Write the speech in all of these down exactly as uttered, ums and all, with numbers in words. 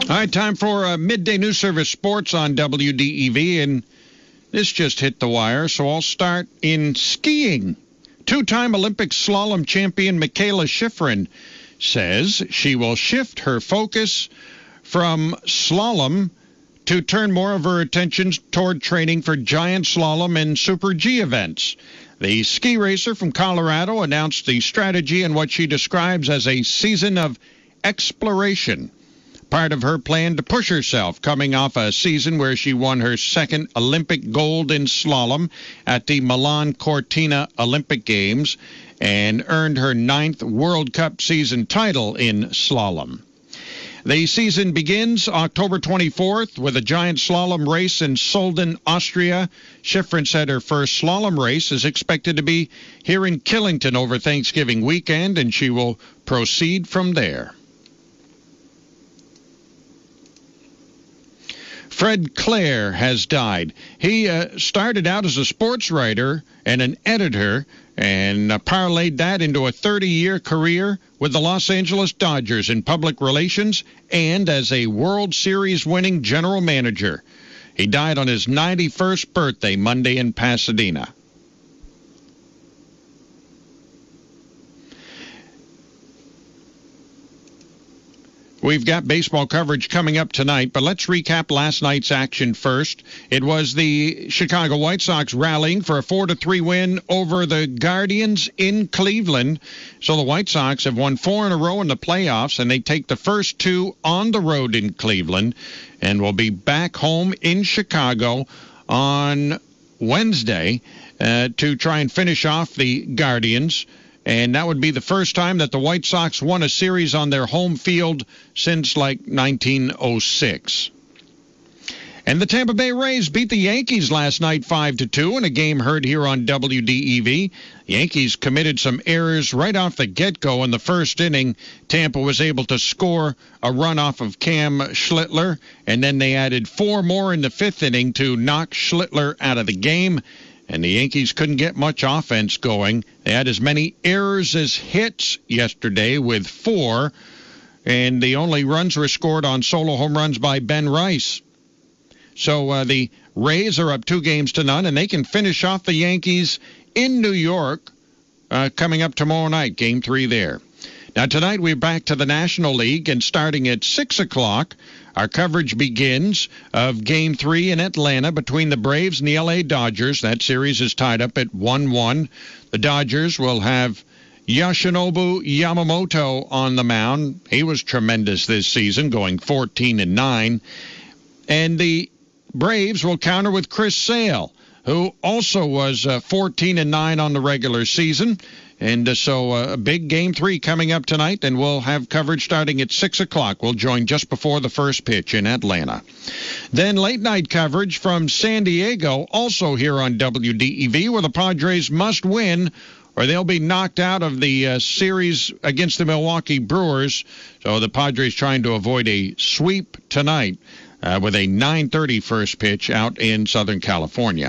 All right, time for uh, Midday News Service Sports on W D E V, and this just hit the wire, so I'll start in skiing. Two-time Olympic slalom champion Mikaela Shiffrin says she will shift her focus from slalom to turn more of her attention toward training for giant slalom and Super G events. The ski racer from Colorado announced the strategy in what she describes as a season of exploration, part of her plan to push herself, coming off a season where she won her second Olympic gold in slalom at the Milan Cortina Olympic Games and earned her ninth World Cup season title in slalom. The season begins October twenty-fourth with a giant slalom race in Solden, Austria. Shiffrin said her first slalom race is expected to be here in Killington over Thanksgiving weekend, and she will proceed from there. Fred Claire has died. He uh, started out as a sports writer and an editor and uh, parlayed that into a thirty-year career with the Los Angeles Dodgers in public relations and as a World Series winning general manager. He died on his ninety-first birthday Monday in Pasadena. We've got baseball coverage coming up tonight, but let's recap last night's action first. It was the Chicago White Sox rallying for a four to three win over the Guardians in Cleveland. So the White Sox have won four in a row in the playoffs, and they take the first two on the road in Cleveland and will be back home in Chicago on Wednesday uh, to try and finish off the Guardians. And that would be the first time that the White Sox won a series on their home field since, like, nineteen oh six. And the Tampa Bay Rays beat the Yankees last night five to two in a game heard here on W D E V. The Yankees committed some errors right off the get-go in the first inning. Tampa was able to score a run off of Cam Schlittler, and then they added four more in the fifth inning to knock Schlittler out of the game. And the Yankees couldn't get much offense going. They had as many errors as hits yesterday with four, and the only runs were scored on solo home runs by Ben Rice. So uh, the Rays are up two games to none, and they can finish off the Yankees in New York uh, coming up tomorrow night, game three there. Now, tonight we're back to the National League, and starting at six o'clock, our coverage begins of Game three in Atlanta between the Braves and the L A Dodgers. That series is tied up at one one. The Dodgers will have Yoshinobu Yamamoto on the mound. He was tremendous this season, going fourteen and nine. And the Braves will counter with Chris Sale, who also was uh, fourteen and nine on the regular season. And uh, so uh, a big Game three coming up tonight, and we'll have coverage starting at six o'clock. We'll join just before the first pitch in Atlanta. Then late-night coverage from San Diego, also here on W D E V, where the Padres must win or they'll be knocked out of the uh, series against the Milwaukee Brewers. So the Padres trying to avoid a sweep tonight uh, with a nine thirty first pitch out in Southern California.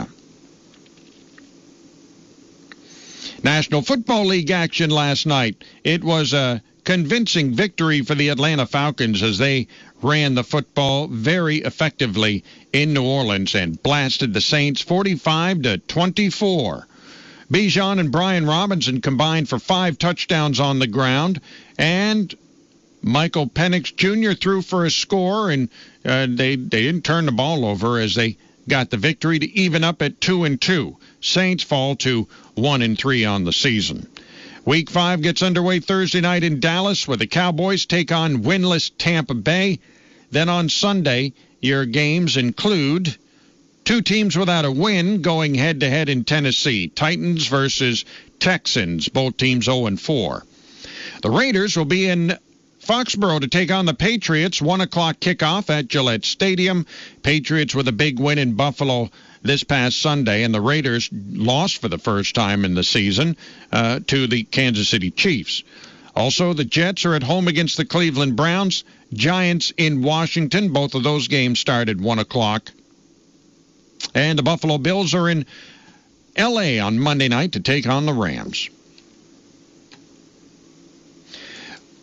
National Football League action last night. It was a convincing victory for the Atlanta Falcons as they ran the football very effectively in New Orleans and blasted the Saints forty-five to twenty-four. Bijan and Brian Robinson combined for five touchdowns on the ground, and Michael Penix Junior threw for a score, and uh, they, they didn't turn the ball over as they got the victory to even up at two and two. Saints fall to one and three on the season. Week five gets underway Thursday night in Dallas, where the Cowboys take on winless Tampa Bay. Then on Sunday, your games include two teams without a win going head-to-head in Tennessee. Titans versus Texans, both teams oh and four. The Raiders will be in Foxborough to take on the Patriots. One o'clock kickoff at Gillette Stadium. Patriots with a big win in Buffalo this past Sunday, and the Raiders lost for the first time in the season uh, to the Kansas City Chiefs. Also, the Jets are at home against the Cleveland Browns. Giants in Washington. Both of those games start at one o'clock. And the Buffalo Bills are in L A on Monday night to take on the Rams.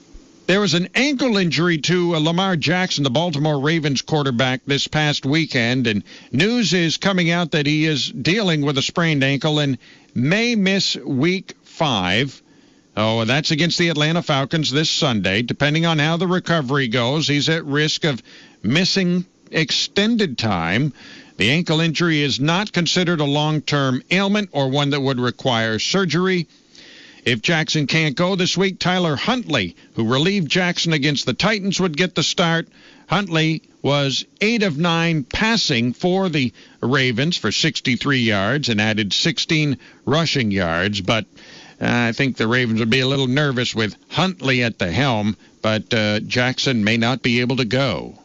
There was an ankle injury to uh, Lamar Jackson, the Baltimore Ravens quarterback, this past weekend, and news is coming out that he is dealing with a sprained ankle and may miss week five. Oh, that's against the Atlanta Falcons this Sunday. Depending on how the recovery goes, he's at risk of missing extended time. The ankle injury is not considered a long-term ailment or one that would require surgery. If Jackson can't go this week, Tyler Huntley, who relieved Jackson against the Titans, would get the start. Huntley was eight of nine passing for the Ravens for sixty-three yards and added sixteen rushing yards. But uh, I think the Ravens would be a little nervous with Huntley at the helm, but uh, Jackson may not be able to go.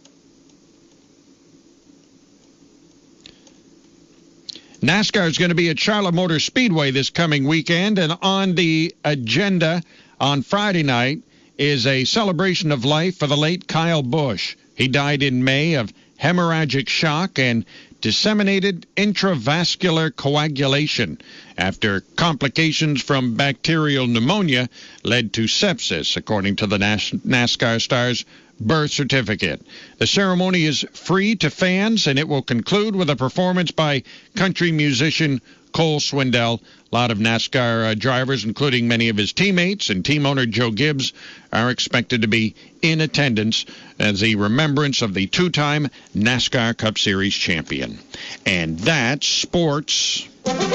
NASCAR is going to be at Charlotte Motor Speedway this coming weekend, and on the agenda on Friday night is a celebration of life for the late Kyle Busch. He died in May of hemorrhagic shock and disseminated intravascular coagulation after complications from bacterial pneumonia led to sepsis, according to the NASCAR star's birth certificate. The ceremony is free to fans, and it will conclude with a performance by country musician Cole Swindell. A lot of NASCAR uh, drivers, including many of his teammates and team owner Joe Gibbs, are expected to be in attendance as a remembrance of the two-time NASCAR Cup Series champion. And that's sports.